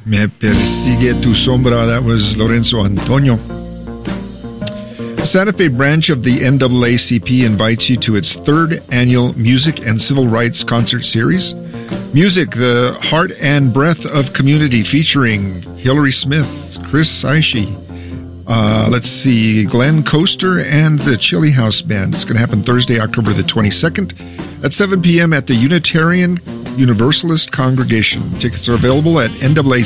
Me Persigue Tu Sombra. That was Lorenzo Antonio. The Santa Fe branch of the NAACP invites you to its third annual Music and Civil Rights Concert Series. Music, the Heart and Breath of Community, featuring Hillary Smith, Chris Saishi, Glenn Coaster, and the Chili House Band. It's going to happen Thursday, October the 22nd at 7 p.m. at the Unitarian Universalist Congregation. Tickets are available at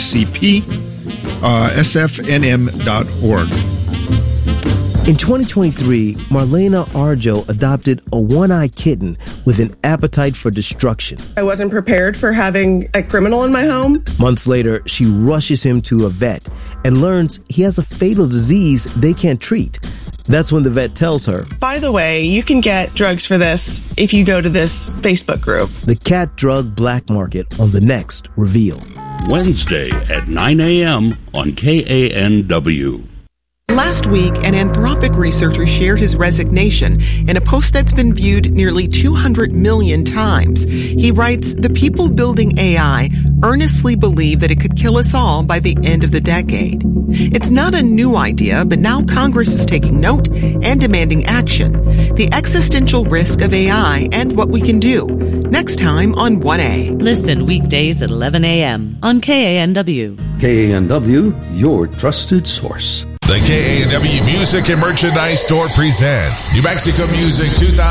NAACP, sfnm.org. In 2023, Marlena Arjo adopted a one-eyed kitten with an appetite for destruction. I wasn't prepared for having a criminal in my home. Months later, she rushes him to a vet and learns he has a fatal disease they can't treat. That's when the vet tells her, by the way, you can get drugs for this if you go to this Facebook group. The cat drug black market on the next Reveal. Wednesday at 9 a.m. on KANW. Last week, an Anthropic researcher shared his resignation in a post that's been viewed nearly 200 million times. He writes, "The people building AI earnestly believe that it could kill us all by the end of the decade." It's not a new idea, but now Congress is taking note and demanding action. The existential risk of AI and what we can do. Next time on 1A. Listen weekdays at 11 a.m. on KANW. KANW, your trusted source. The KANW Music and Merchandise Store presents New Mexico Music 2000.